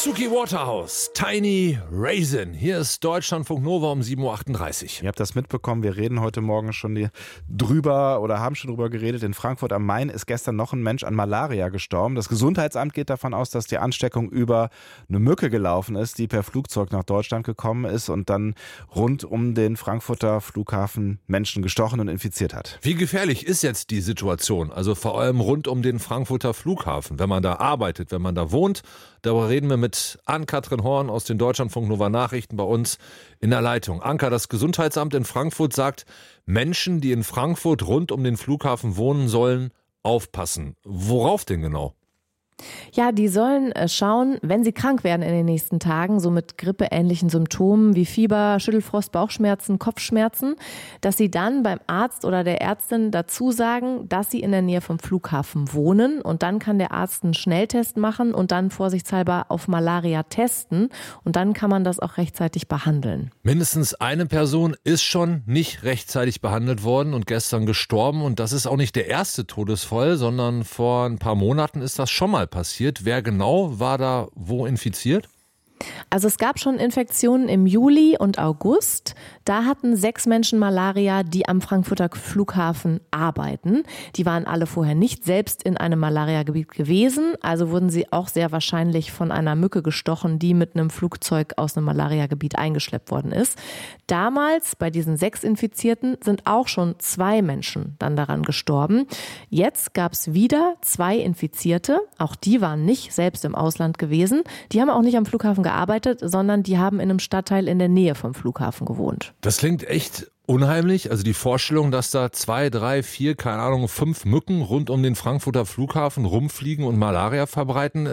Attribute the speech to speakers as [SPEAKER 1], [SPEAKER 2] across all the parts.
[SPEAKER 1] Suki Waterhouse, Tiny Raisin. Hier ist Deutschlandfunk Nova um 7.38 Uhr.
[SPEAKER 2] Ihr habt das mitbekommen, wir reden heute Morgen schon drüber oder haben schon drüber geredet. In Frankfurt am Main ist gestern noch ein Mensch an Malaria gestorben. Das Gesundheitsamt geht davon aus, dass die Ansteckung über eine Mücke gelaufen ist, die per Flugzeug nach Deutschland gekommen ist und dann rund um den Frankfurter Flughafen Menschen gestochen und infiziert hat.
[SPEAKER 1] Wie gefährlich ist jetzt die Situation? Also vor allem rund um den Frankfurter Flughafen, wenn man da arbeitet, wenn man da wohnt. Darüber reden wir mit Ann-Kathrin Horn aus den Deutschlandfunk Nova Nachrichten bei uns in der Leitung. Anka, das Gesundheitsamt in Frankfurt sagt, Menschen, die in Frankfurt rund um den Flughafen wohnen, sollen aufpassen. Worauf denn genau?
[SPEAKER 3] Ja, die sollen schauen, wenn sie krank werden in den nächsten Tagen, so mit grippeähnlichen Symptomen wie Fieber, Schüttelfrost, Bauchschmerzen, Kopfschmerzen, dass sie dann beim Arzt oder der Ärztin dazu sagen, dass sie in der Nähe vom Flughafen wohnen, und dann kann der Arzt einen Schnelltest machen und dann vorsichtshalber auf Malaria testen, und dann kann man das auch rechtzeitig behandeln.
[SPEAKER 1] Mindestens eine Person ist schon nicht rechtzeitig behandelt worden und gestern gestorben, und das ist auch nicht der erste Todesfall, sondern vor ein paar Monaten ist das schon mal passiert. Wer genau war da wo infiziert?
[SPEAKER 3] Also es gab schon Infektionen im Juli und August. Da hatten 6 Menschen Malaria, die am Frankfurter Flughafen arbeiten. Die waren alle vorher nicht selbst in einem Malariagebiet gewesen. Also wurden sie auch sehr wahrscheinlich von einer Mücke gestochen, die mit einem Flugzeug aus einem Malariagebiet eingeschleppt worden ist. Damals, bei diesen 6 Infizierten, sind auch schon 2 Menschen dann daran gestorben. Jetzt gab es wieder 2 Infizierte. Auch die waren nicht selbst im Ausland gewesen. Die haben auch nicht am Flughafen gearbeitet, sondern die haben in einem Stadtteil in der Nähe vom Flughafen gewohnt.
[SPEAKER 1] Das klingt echt unheimlich. Also die Vorstellung, dass da 2, 3, 4, keine Ahnung, 5 Mücken rund um den Frankfurter Flughafen rumfliegen und Malaria verbreiten.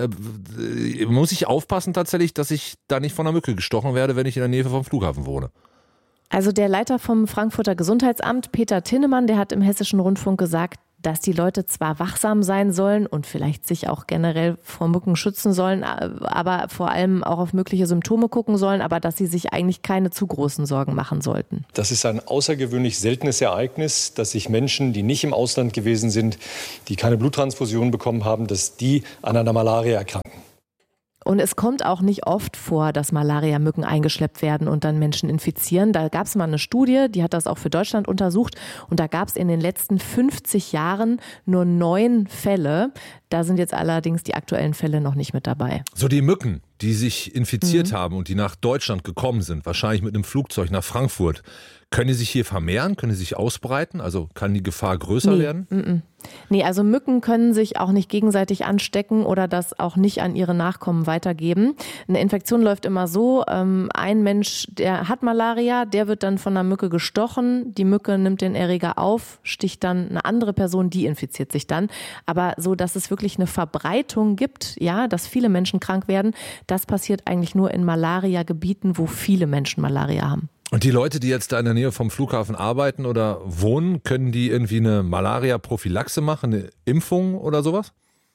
[SPEAKER 1] Muss ich aufpassen tatsächlich, dass ich da nicht von einer Mücke gestochen werde, wenn ich in der Nähe vom Flughafen wohne?
[SPEAKER 3] Also der Leiter vom Frankfurter Gesundheitsamt, Peter Tinnemann, der hat im Hessischen Rundfunk gesagt, dass die Leute zwar wachsam sein sollen und vielleicht sich auch generell vor Mücken schützen sollen, aber vor allem auch auf mögliche Symptome gucken sollen, aber dass sie sich eigentlich keine zu großen Sorgen machen sollten.
[SPEAKER 4] Das ist ein außergewöhnlich seltenes Ereignis, dass sich Menschen, die nicht im Ausland gewesen sind, die keine Bluttransfusion bekommen haben, dass die an einer Malaria erkranken.
[SPEAKER 3] Und es kommt auch nicht oft vor, dass Malaria-Mücken eingeschleppt werden und dann Menschen infizieren. Da gab es mal eine Studie, die hat das auch für Deutschland untersucht. Und da gab es in den letzten 50 Jahren nur 9 Fälle. Da sind jetzt allerdings die aktuellen Fälle noch nicht mit dabei.
[SPEAKER 1] So die Mücken, die sich infiziert haben und die nach Deutschland gekommen sind, wahrscheinlich mit einem Flugzeug nach Frankfurt, können die sich hier vermehren? Können die sich ausbreiten? Also kann die Gefahr größer werden?
[SPEAKER 3] Nee, also Mücken können sich auch nicht gegenseitig anstecken oder das auch nicht an ihre Nachkommen weitergeben. Eine Infektion läuft immer so, ein Mensch, der hat Malaria, der wird dann von einer Mücke gestochen, die Mücke nimmt den Erreger auf, sticht dann eine andere Person, die infiziert sich dann. Aber so, dass es wirklich eine Verbreitung gibt, ja, dass viele Menschen krank werden, das passiert eigentlich nur in Malaria-Gebieten, wo viele Menschen Malaria haben.
[SPEAKER 1] Und die Leute, die jetzt da in der Nähe vom Flughafen arbeiten oder wohnen, können die irgendwie eine Malaria-Prophylaxe machen, eine Impfung oder sowas?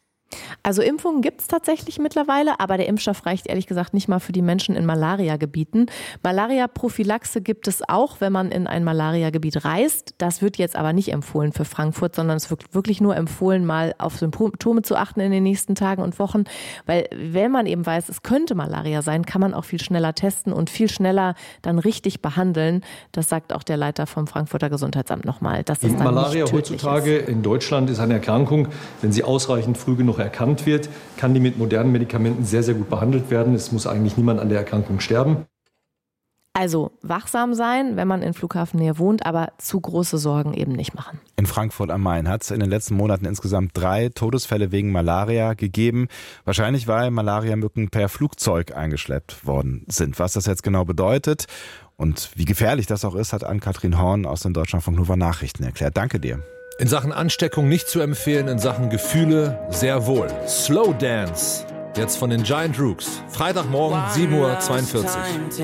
[SPEAKER 3] Also Impfungen gibt es tatsächlich mittlerweile, aber der Impfstoff reicht ehrlich gesagt nicht mal für die Menschen in Malaria-Gebieten. Malaria-Prophylaxe gibt es auch, wenn man in ein Malaria-Gebiet reist. Das wird jetzt aber nicht empfohlen für Frankfurt, sondern es wird wirklich nur empfohlen, mal auf Symptome zu achten in den nächsten Tagen und Wochen. Weil wenn man eben weiß, es könnte Malaria sein, kann man auch viel schneller testen und viel schneller dann richtig behandeln. Das sagt auch der Leiter vom Frankfurter Gesundheitsamt nochmal. Dass es dann
[SPEAKER 4] Malaria
[SPEAKER 3] nicht tödlich
[SPEAKER 4] heutzutage
[SPEAKER 3] ist.
[SPEAKER 4] in Deutschland ist eine Erkrankung, wenn sie ausreichend früh genug erkannt wird, kann die mit modernen Medikamenten sehr, sehr gut behandelt werden. Es muss eigentlich niemand an der Erkrankung sterben.
[SPEAKER 3] Also wachsam sein, wenn man in Flughafennähe wohnt, aber zu große Sorgen eben nicht machen.
[SPEAKER 2] In Frankfurt am Main hat es in den letzten Monaten insgesamt 3 Todesfälle wegen Malaria gegeben. Wahrscheinlich, weil Malariamücken per Flugzeug eingeschleppt worden sind. Was das jetzt genau bedeutet und wie gefährlich das auch ist, hat Ann-Kathrin Horn aus den Deutschlandfunk Nova Nachrichten erklärt. Danke dir.
[SPEAKER 1] In Sachen Ansteckung nicht zu empfehlen, in Sachen Gefühle sehr wohl. Slow Dance, jetzt von den Giant Rooks. Freitagmorgen, 7.42 Uhr.